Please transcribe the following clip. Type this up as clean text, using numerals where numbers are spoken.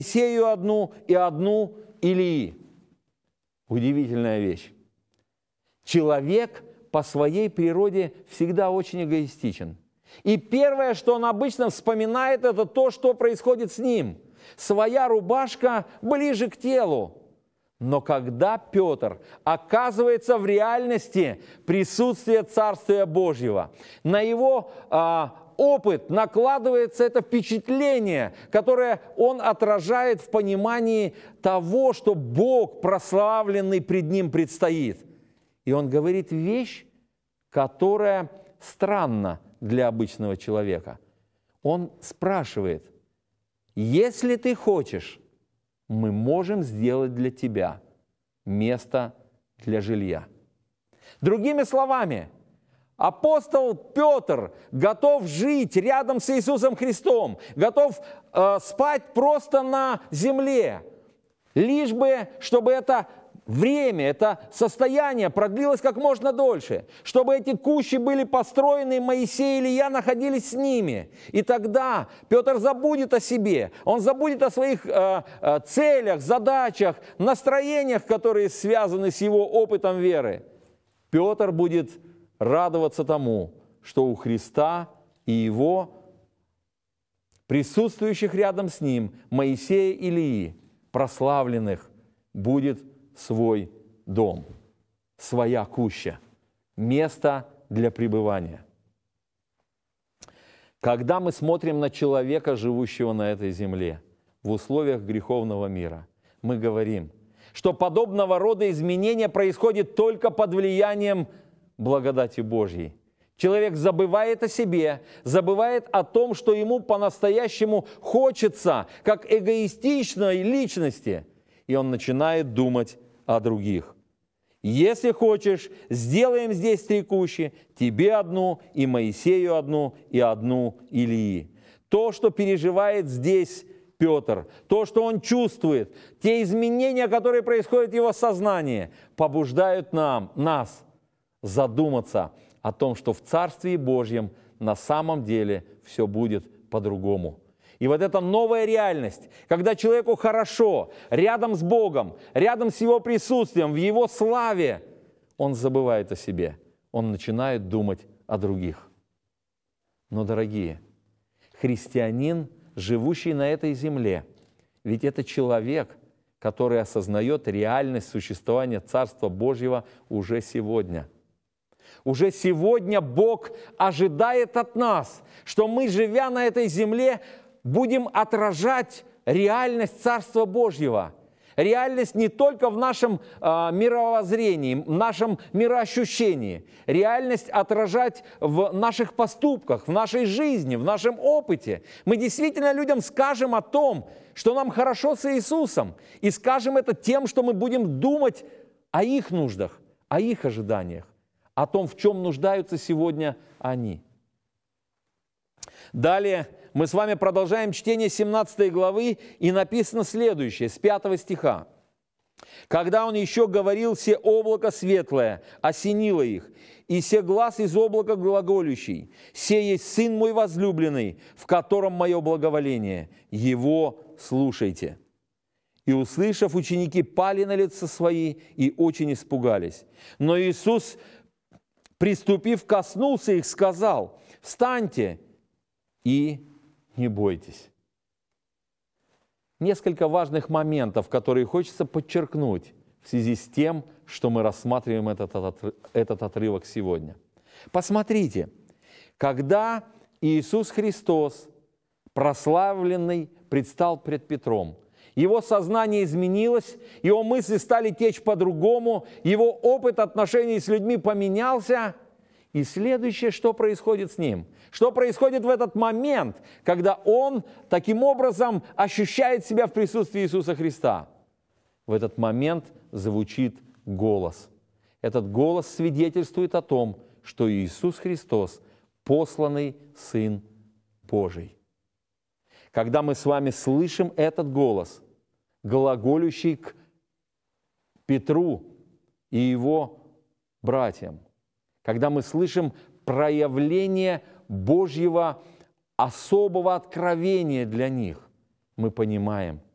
Моисею одну и одну Илии. Удивительная вещь. Человек по своей природе всегда очень эгоистичен. И первое, что он обычно вспоминает, это то, что происходит с ним. Своя рубашка ближе к телу. Но когда Петр оказывается в реальности присутствия Царствия Божьего, на его опыт накладывается это впечатление, которое он отражает в понимании того, что Бог, прославленный пред ним, предстоит. И он говорит вещь, которая странна для обычного человека. Он спрашивает: если ты хочешь, мы можем сделать для тебя место для жилья. Другими словами, апостол Петр готов жить рядом с Иисусом Христом, готов спать просто на земле, лишь бы, чтобы это время, это состояние продлилось как можно дольше, чтобы эти кущи были построены, и Моисей и Илия находились с ними. И тогда Петр забудет о себе, он забудет о своих целях, задачах, настроениях, которые связаны с его опытом веры. Петр будет радоваться тому, что у Христа и его присутствующих рядом с ним, Моисея и Илии, прославленных, будет свой дом, своя куща, место для пребывания. Когда мы смотрим на человека, живущего на этой земле, в условиях греховного мира, мы говорим, что подобного рода изменения происходят только под влиянием благодати Божьей. Человек забывает о себе, забывает о том, что ему по-настоящему хочется, как эгоистичной личности, и он начинает думать о других. Если хочешь, сделаем здесь 3 кущи, тебе одну, и Моисею одну, и одну Илии. То, что переживает здесь Петр, то, что он чувствует, те изменения, которые происходят в его сознании, побуждают нас задуматься о том, что в Царстве Божьем на самом деле все будет по-другому. И вот эта новая реальность, когда человеку хорошо, рядом с Богом, рядом с Его присутствием, в Его славе, он забывает о себе, он начинает думать о других. Но, дорогие, христианин, живущий на этой земле, ведь это человек, который осознает реальность существования Царства Божьего уже сегодня. Уже сегодня Бог ожидает от нас, что мы, живя на этой земле, будем отражать реальность Царства Божьего. Реальность не только в нашем мировоззрении, в нашем мироощущении. Реальность отражать в наших поступках, в нашей жизни, в нашем опыте. Мы действительно людям скажем о том, что нам хорошо с Иисусом. И скажем это тем, что мы будем думать о их нуждах, о их ожиданиях, о том, в чем нуждаются сегодня они. Далее мы с вами продолжаем чтение 17 главы, и написано следующее, с 5 стиха. «Когда он еще говорил, се облако светлое осенило их, и се глас из облака глаголющий, се есть Сын мой возлюбленный, в котором мое благоволение, его слушайте». И, услышав, ученики пали на лица свои и очень испугались. Но Иисус, приступив, коснулся их, сказал: «Встаньте и не бойтесь». Несколько важных моментов, которые хочется подчеркнуть в связи с тем, что мы рассматриваем этот отрывок сегодня. Посмотрите, когда Иисус Христос, прославленный, предстал пред Петром, его сознание изменилось, его мысли стали течь по-другому, его опыт отношений с людьми поменялся. И следующее, что происходит с ним? Что происходит в этот момент, когда он таким образом ощущает себя в присутствии Иисуса Христа? В этот момент звучит голос. Этот голос свидетельствует о том, что Иисус Христос – посланный Сын Божий. Когда мы с вами слышим этот голос, глаголющий к Петру и его братьям, когда мы слышим проявление Божьего особого откровения для них, мы понимаем,